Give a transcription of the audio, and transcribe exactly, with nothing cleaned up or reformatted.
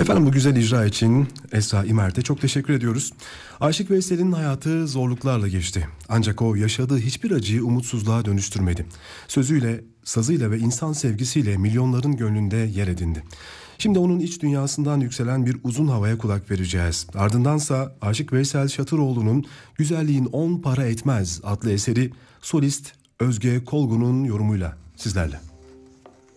Efendim bu güzel icra için Esra İmert'e çok teşekkür ediyoruz. Aşık Veysel'in hayatı zorluklarla geçti. Ancak o yaşadığı hiçbir acıyı umutsuzluğa dönüştürmedi. Sözüyle, sazıyla ve insan sevgisiyle milyonların gönlünde yer edindi. Şimdi onun iç dünyasından yükselen bir uzun havaya kulak vereceğiz. Ardındansa Aşık Veysel Şatıroğlu'nun Güzelliğin On Para Etmez adlı eseri solist Özge Kolgun'un yorumuyla sizlerle.